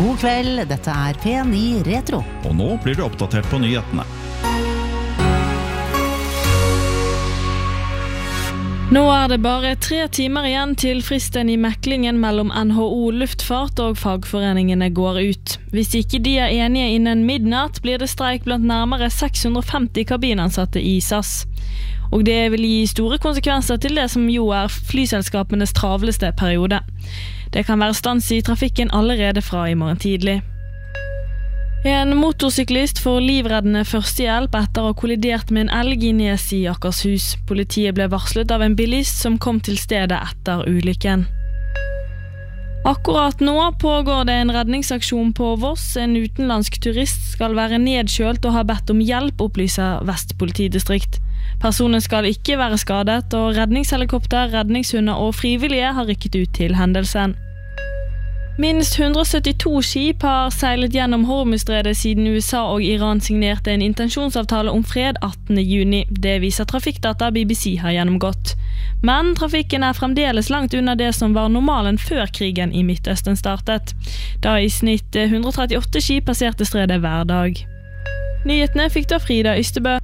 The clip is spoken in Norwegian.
God kveld, dette P9 Retro. Og nå blir du oppdatert på nyhetene. Nå det bare 3 timer igjen til fristen I meklingen mellom NHO Luftfart og fagforeningene går ut. Hvis ikke de enige innen midnatt, blir det streik blant nærmere 650 kabinansatte I SAS. Og det vil gi store konsekvenser til det som jo flyselskapenes travleste periode. Det kan være stans I trafikken allerede fra I morgen tidlig. En motorsyklist får livreddende førstehjelp etter å ha kollidert med en elg I Nes I Akershus. Politiet ble varslet av en bilist som kom til stedet etter ulykken. Akkurat nå pågår det en redningsaksjon på Voss. En utenlandsk turist skal være nedkjølt og ha bedt om hjelp, opplyser Vest politidistrikt. Personen skal ikke være skadet, og redningshelikopter, redningshunder og frivillige har rykket ut til hendelsen. Minst 172 skip har seilet gjennom Hormuzstredet siden USA og Iran signerte en intensjonsavtale om fred 18. juni. Det viser trafikkdata BBC har gjennomgått. Men trafikken fremdeles langt unna det som var normalen før krigen I Midtøsten startet, da I snitt 138 skip passerte stredet hver dag. Nyhetene fikk da Frida Ystebø.